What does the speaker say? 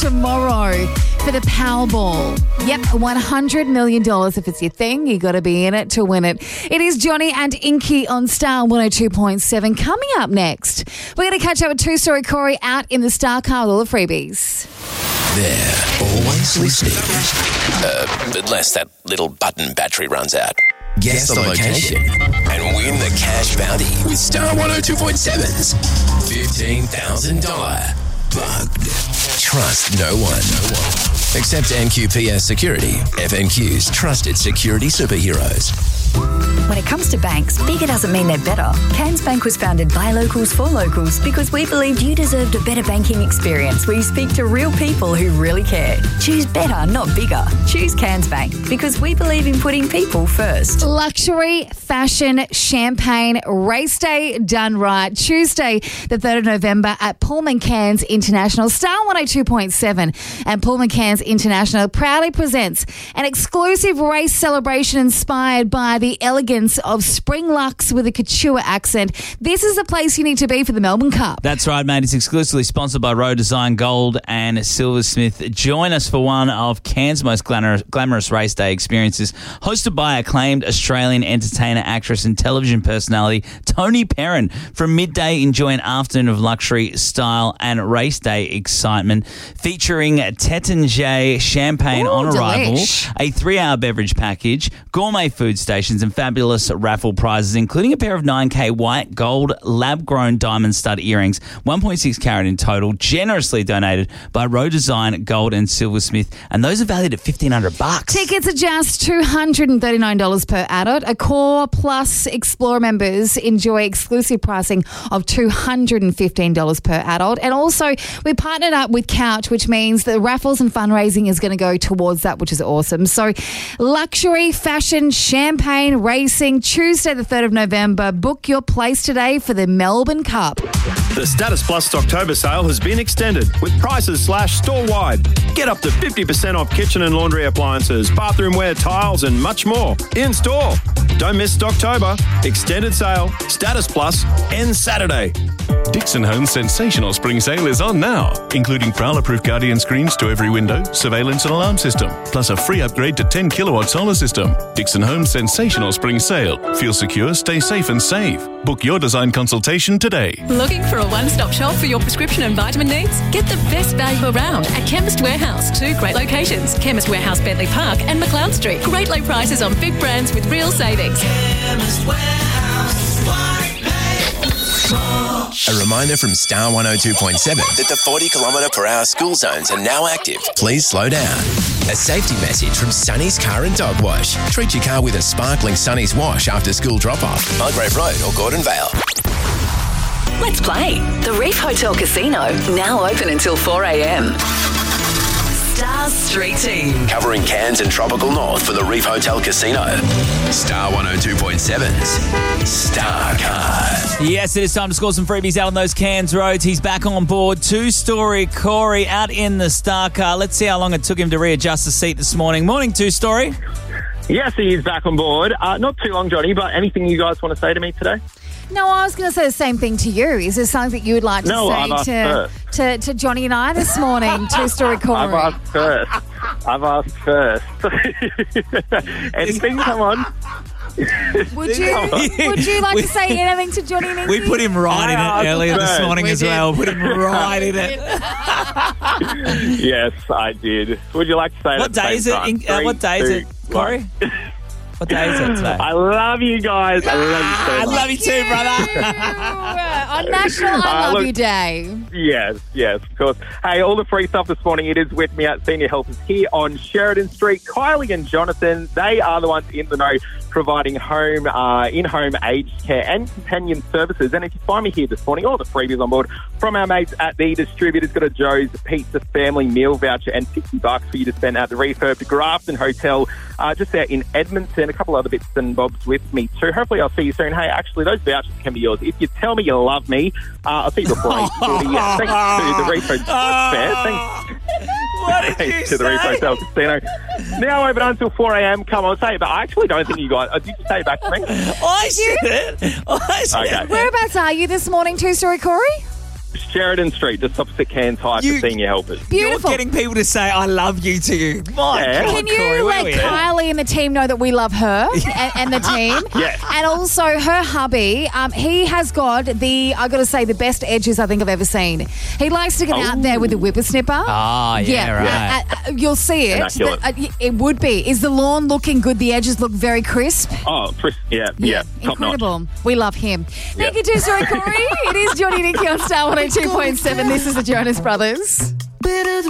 tomorrow for the Powerball. Yep, $100 million. If it's your thing, you got to be in it to win it. It is Johnny and Inky on Star 102.7. Coming up next, we're going to catch up with two-story Corey out in the Star car with all the freebies. They're always listening. Unless that little button battery runs out. Guess the location and win the cash bounty with Star 102.7's $15,000 Bugged. Trust no one. Except NQPS Security, FNQ's trusted security superheroes. When it comes to banks, bigger doesn't mean they're better. Cairns Bank was founded by locals for locals because we believed you deserved a better banking experience where you speak to real people who really care. Choose better, not bigger. Choose Cairns Bank because we believe in putting people first. Luxury, fashion, champagne, race day done right. Tuesday, the 3rd of November at Pullman Cairns International. Star 102.7 and Pullman Cairns International proudly presents an exclusive race celebration inspired by the elegance of Spring Luxe with a couture accent. This is the place you need to be for the Melbourne Cup. That's right, mate. It's exclusively sponsored by Road Design Gold and Silversmith. Join us for one of Cairns' most glamorous race day experiences, hosted by acclaimed Australian entertainer, actress and television personality Tony Perrin. From midday, enjoy an afternoon of luxury, style and race day excitement, featuring Tettinger champagne on arrival, a 3-hour beverage package, gourmet food stations and fabulous raffle prizes, including a pair of 9K white gold lab-grown diamond stud earrings, 1.6 carat in total, generously donated by Road Design Gold and Silversmith, and those are valued at $1,500. Tickets are just $239 per adult. Accor Plus Explorer members enjoy exclusive pricing of $215 per adult. And also, we partnered up with Couch, which means the raffles and fundraising is going to go towards that, which is awesome. So, luxury, fashion, champagne, racing, Tuesday the 3rd of November. Book your place today for the Melbourne Cup. The Status Plus October sale has been extended with prices slashed store-wide. Get up to 50% off kitchen and laundry appliances, bathroomware, tiles and much more in store. Don't miss October. Extended sale. Status Plus ends Saturday. Dixon Home's sensational spring sale is on now, including Prowler-proof Guardian screens to every window, surveillance and alarm system, plus a free upgrade to 10 kilowatt solar system. Dixon Home's sensational spring sale. Feel secure, stay safe and save. Book your design consultation today. Looking for a one-stop shop for your prescription and vitamin needs? Get the best value around at Chemist Warehouse. 2 great locations, Chemist Warehouse, Bentley Park and McLeod Street. Great low prices on big brands with real savings. Chemist Warehouse, a reminder from Star 102.7 that the 40 km/h school zones are now active. Please slow down. A safety message from Sunny's Car and Dog Wash. Treat your car with a sparkling Sunny's wash after school drop-off. Mulgrave Road or Gordon Vale. Let's play. The Reef Hotel Casino, now open until 4 a.m. Star Street Team. Covering Cairns and Tropical North for the Reef Hotel Casino. Star 102.7's Star Car. Yes, it is time to score some freebies out on those Cairns roads. He's back on board. Two-story Corey out in the Star Car. Let's see how long it took him to readjust the seat this morning. Morning, Two-story. Yes, he is back on board. Not too long, Johnny, but anything you guys want to say to me today? No, I was going to say the same thing to you. Is there something that you would like to say to Johnny and I this morning? Two-story Corey. I've asked first. Anything? Come on. Would you like to say anything to Johnny and Inky? We put him right in it earlier this morning as well. Put him right in it. Yes, I did. Would you like to say what day is it? What day is it, Corey? What day is it today? I love you guys. I love you so much. I love you too, brother. On National I Love You Day. Yes, of course. Hey, all the free stuff this morning, it is with me at Senior Helpers here on Sheridan Street. Kylie and Jonathan, they are the ones in the know providing in-home aged care and companion services. And if you find me here this morning, all the freebies on board from our mates at the distributors. Got a Joe's Pizza family meal voucher and $50 for you to spend at the refurbed Grafton Hotel just out in Edmonton. A couple other bits and bobs with me too. Hopefully I'll see you soon. Hey, actually, those vouchers can be yours. If you tell me you love me, I'll see you before 8:40. Thanks to the Reef Fair. Thanks to the Reef Hotel Casino. Now open until 4 a.m. Come on, say it. But I actually don't think you guys... did you say it back to me? I said it. Okay. Whereabouts are you this morning, Two-story Corey? Sheridan Street, just opposite Cairns High for senior helpers. Beautiful. You're getting people to say, I love you to you. My Yeah. God, Can you Corey, where let we at? Kylie and the team know that we love her and the team? Yes. And also her hubby, he has got the best edges I think I've ever seen. He likes to get out there with the whippersnipper. Ah, yeah, right. You'll see it. Immaculate. It would be. Is the lawn looking good? The edges look very crisp. Oh, Chris, yeah, top notch. Incredible. We love him. Thank Yeah. you, two-story Corey. It is Johnny Nicky on Star 102.7. This is the Jonas Brothers.